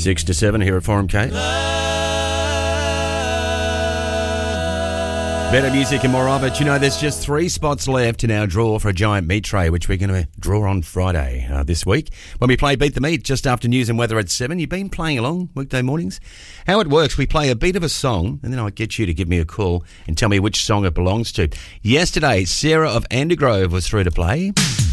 6 to 7 here at Forum K. Better music and more of it. You know, there's just 3 spots left in our draw for a giant meat tray, which we're going to draw on Friday this week when we play Beat the Meat just after news and weather at 7. You've been playing along weekday mornings. How it works, we play a beat of a song and then I get you to give me a call and tell me which song it belongs to. Yesterday, Sarah of Andergrove was through to play.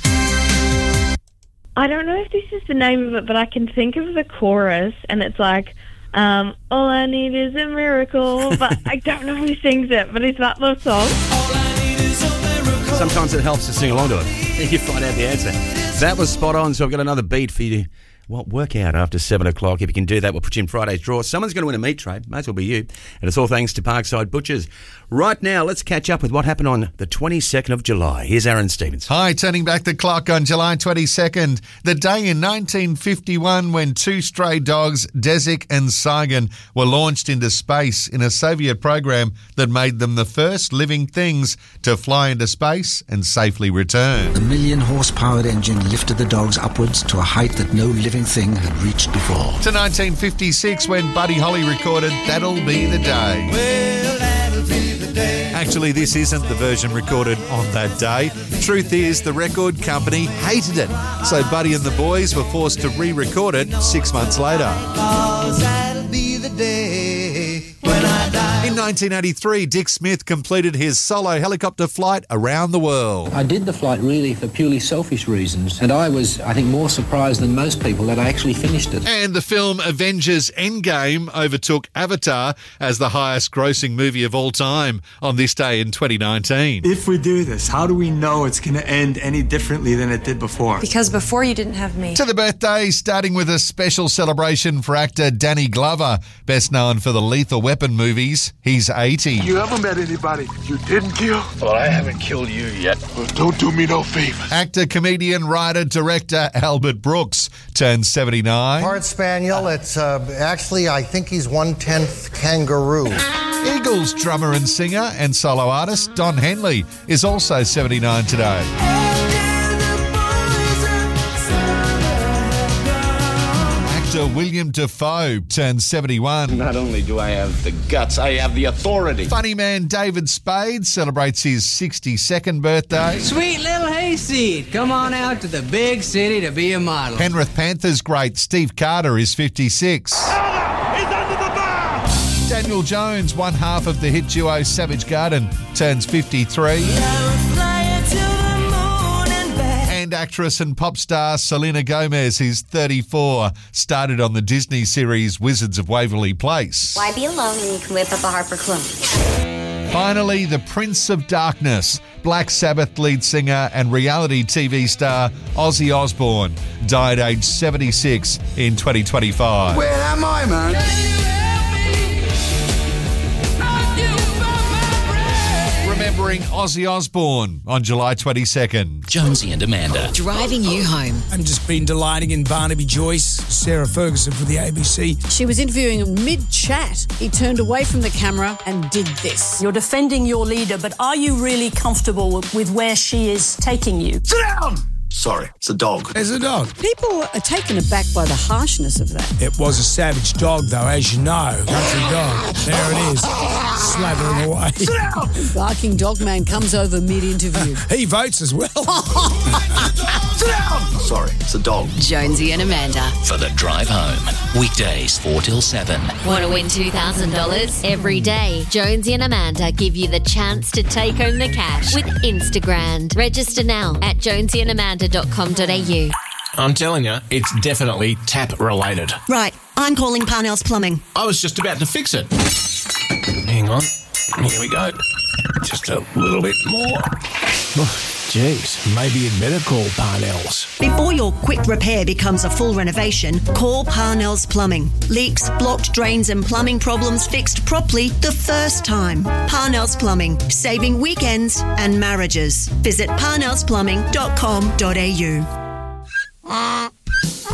I don't know if this is the name of it, but I can think of the chorus, and it's like, all I need is a miracle, but I don't know who sings it, but it's that love song. All I need is a miracle. Sometimes it helps to sing along to it. You find out the answer. That was spot on, so I've got another beat for you to work out after 7 o'clock. If you can do that, we'll put you in Friday's draw. Someone's going to win a meat tray. Might as well be you. And it's all thanks to Parkside Butchers. Right now, let's catch up with what happened on the 22nd of July. Here's Aaron Stevens. Hi, turning back the clock on July 22nd, the day in 1951 when 2 stray dogs, Desik and Saigon, were launched into space in a Soviet program that made them the first living things to fly into space and safely return. The 1,000,000-horsepower engine lifted the dogs upwards to a height that no living thing had reached before. To 1956 when Buddy Holly recorded That'll Be the Day. Well, that'll be the day. Actually, this isn't the version recorded on that day. Truth is, the record company hated it. So Buddy and the boys were forced to re-record it 6 months later. 'Cause that'll be the day when I die. In 1983, Dick Smith completed his solo helicopter flight around the world. I did the flight really for purely selfish reasons, and I was, I think, more surprised than most people that I actually finished it. And the film Avengers Endgame overtook Avatar as the highest grossing movie of all time on this day in 2019. If we do this, how do we know it's going to end any differently than it did before? Because before you didn't have me. To the birthday, starting with a special celebration for actor Danny Glover, best known for the Lethal Weapon movies. He's 80. You haven't met anybody you didn't kill? Well, I haven't killed you yet. Well, don't do me no favors. Actor, comedian, writer, director Albert Brooks turns 79. Part Spaniel. It's actually, I think he's 1/10 kangaroo. Eagles drummer and singer and solo artist Don Henley is also 79 today. Actor William Dafoe turns 71. Not only do I have the guts, I have the authority. Funny man David Spade celebrates his 62nd birthday. Sweet little hayseed, come on out to the big city to be a model. Penrith Panthers great Steve Carter is 56. Daniel Jones, one half of the hit duo Savage Garden, turns 53. And actress and pop star Selena Gomez is 34, started on the Disney series Wizards of Waverly Place. Why be alone when you can whip up a Harper Clune? Finally, the Prince of Darkness, Black Sabbath lead singer and reality TV star Ozzy Osbourne, died aged 76 in 2025. Where am I, man? Remembering Ozzy Osbourne on July 22nd. Jonesy and Amanda. Driving you home. I've just been delighting in Barnaby Joyce, Sarah Ferguson for the ABC. She was interviewing him mid-chat. He turned away from the camera and did this. You're defending your leader, but are you really comfortable with where she is taking you? Sit down! Sorry, it's a dog. It's a dog. People are taken aback by the harshness of that. It was a savage dog, though, as you know. Country dog. There it is. Slathering away. Sit down! Barking dog man comes over mid-interview. He votes as well. Sit down! Sorry, it's a dog. Jonesy and Amanda. For the drive home. Weekdays 4 till 7. Want to win $2,000? Every day, Jonesy and Amanda give you the chance to take home the cash with Instagram. Register now at jonesyandamanda.com.au. I'm telling you, it's definitely tap related. Right, I'm calling Parnell's Plumbing. I was just about to fix it. Hang on. Here we go. Just a little bit more. Jeez, maybe you'd better call Parnell's. Before your quick repair becomes a full renovation, call Parnell's Plumbing. Leaks, blocked drains and plumbing problems fixed properly the first time. Parnell's Plumbing, saving weekends and marriages. Visit parnellsplumbing.com.au.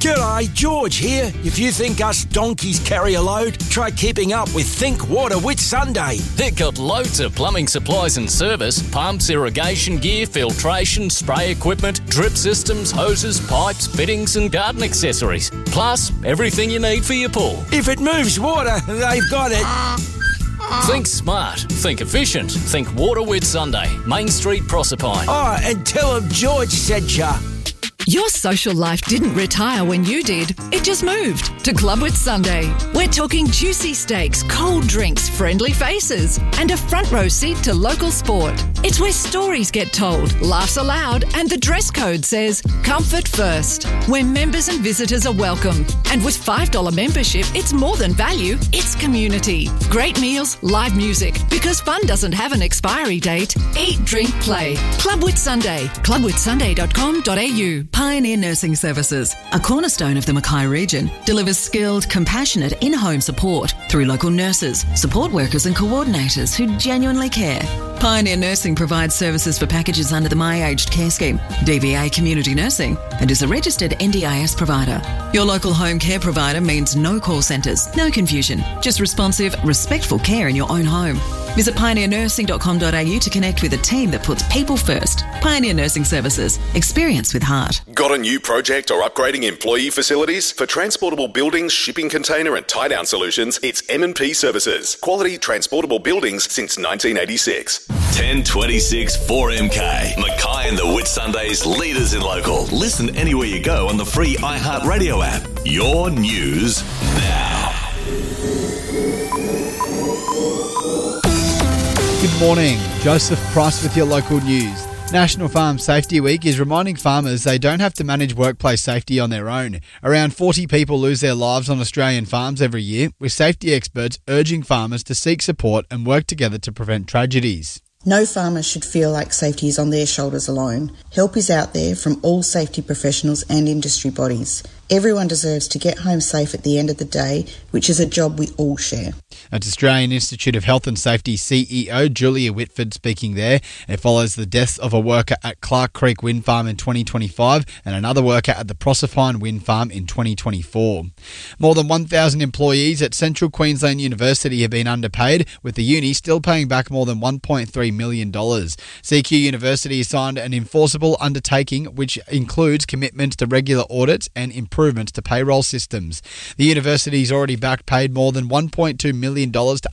G'day, George here. If you think us donkeys carry a load, try keeping up with Think Water with Sunday. They've got loads of plumbing supplies and service, pumps, irrigation gear, filtration, spray equipment, drip systems, hoses, pipes, fittings and garden accessories. Plus, everything you need for your pool. If it moves water, they've got it. Think smart, think efficient, think Water with Sunday, Main Street, Proserpine. Oh, and tell them George sent ya. Your social life didn't retire when you did. It just moved to Club with Sunday. We're talking juicy steaks, cold drinks, friendly faces, and a front row seat to local sport. It's where stories get told, laughs aloud, and the dress code says comfort first, where members and visitors are welcome. And with $5 membership, it's more than value, it's community. Great meals, live music, because fun doesn't have an expiry date. Eat, drink, play. Club with Sunday. clubwithsunday.com.au. Pioneer Nursing Services, a cornerstone of the Mackay region, delivers skilled, compassionate in-home support through local nurses, support workers and coordinators who genuinely care. Pioneer Nursing provides services for packages under the My Aged Care Scheme, DVA Community Nursing, and is a registered NDIS provider. Your local home care provider means no call centres, no confusion, just responsive, respectful care in your own home. Visit pioneernursing.com.au to connect with a team that puts people first. Pioneer Nursing Services. Experience with heart. Got a new project or upgrading employee facilities? For transportable buildings, shipping container and tie-down solutions, it's M&P Services. Quality transportable buildings since 1986. 1026 4MK. Mackay and the Whitsundays, leaders in local. Listen anywhere you go on the free iHeartRadio app. Your news now. Good morning. Joseph Price with your local news. National Farm Safety Week is reminding farmers they don't have to manage workplace safety on their own. Around 40 people lose their lives on Australian farms every year, with safety experts urging farmers to seek support and work together to prevent tragedies. No farmer should feel like safety is on their shoulders alone. Help is out there from all safety professionals and industry bodies. Everyone deserves to get home safe at the end of the day, which is a job we all share. That's Australian Institute of Health and Safety CEO Julia Whitford speaking there. It follows the deaths of a worker at Clark Creek Wind Farm in 2025 and another worker at the Proserpine Wind Farm in 2024. More than 1,000 employees at Central Queensland University have been underpaid, with the uni still paying back more than $1.3 million. CQ University has signed an enforceable undertaking which includes commitment to regular audits and improvements to payroll systems. The university's already back paid more than $1.2 million to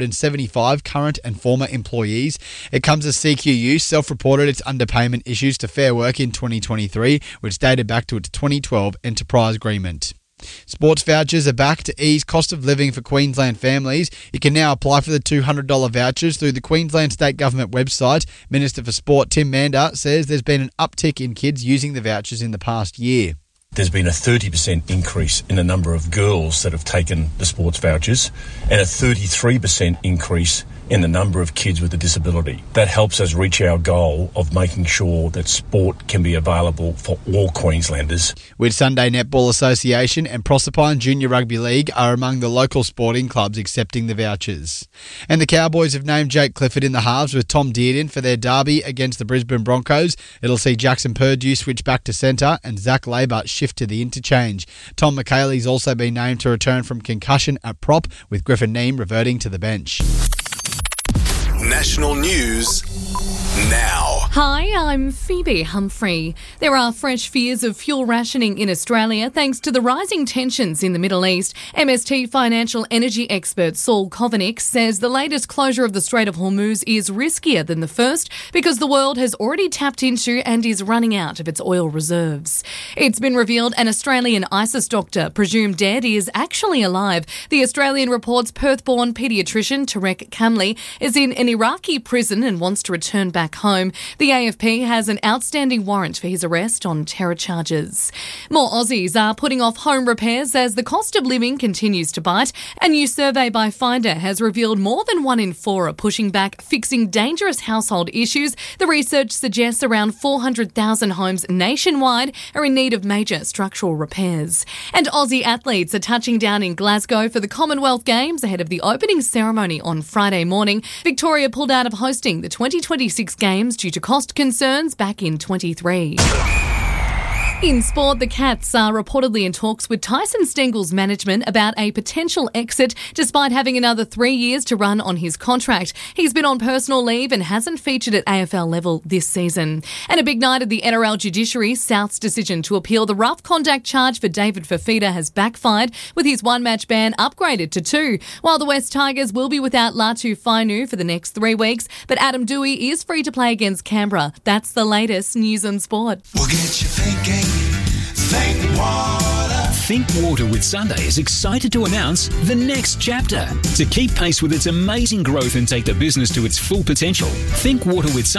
875 current and former employees. It comes as CQU self-reported its underpayment issues to Fair Work in 2023, which dated back to its 2012 enterprise agreement. Sports vouchers are back to ease cost of living for Queensland families. You can now apply for the $200 vouchers through the Queensland State Government website. Minister for Sport Tim Mander says there's been an uptick in kids using the vouchers in the past year. There's been a 30% increase in the number of girls that have taken the sports vouchers and a 33% increase in the number of kids with a disability. That helps us reach our goal of making sure that sport can be available for all Queenslanders. Whitsunday Netball Association and Proserpine Junior Rugby League are among the local sporting clubs accepting the vouchers. And the Cowboys have named Jake Clifford in the halves with Tom Dearden for their derby against the Brisbane Broncos. It'll see Jackson Purdue switch back to centre and Zach Labour shift to the interchange. Tom McHaley's also been named to return from concussion at prop, with Griffin Neame reverting to the bench. National news now. Hi, I'm Phoebe Humphrey. There are fresh fears of fuel rationing in Australia thanks to the rising tensions in the Middle East. MST financial energy expert Saul Kovanic says the latest closure of the Strait of Hormuz is riskier than the first because the world has already tapped into and is running out of its oil reserves. It's been revealed an Australian ISIS doctor, presumed dead, is actually alive. The Australian reports Perth-born paediatrician Tarek Kamli is in an Iraqi prison and wants to return back home. The AFP has an outstanding warrant for his arrest on terror charges. More Aussies are putting off home repairs as the cost of living continues to bite. A new survey by Finder has revealed more than 1 in 4 are pushing back fixing dangerous household issues. The research suggests around 400,000 homes nationwide are in need of major structural repairs. And Aussie athletes are touching down in Glasgow for the Commonwealth Games ahead of the opening ceremony on Friday morning. Victoria pulled out of hosting the 2026 Games due to cost concerns back in 23. In sport, the Cats are reportedly in talks with Tyson Stengel's management about a potential exit despite having another 3 years to run on his contract. He's been on personal leave and hasn't featured at AFL level this season. And a big night at the NRL judiciary. South's decision to appeal the rough conduct charge for David Fifita has backfired, with his one-match ban upgraded to 2, while the West Tigers will be without Latu Fainu for the next 3 weeks, but Adam Dewey is free to play against Canberra. That's the latest news and sport. We'll get you thinking. Think Water. Think Water with Sunday is excited to announce the next chapter. To keep pace with its amazing growth and take the business to its full potential, Think Water with Sunday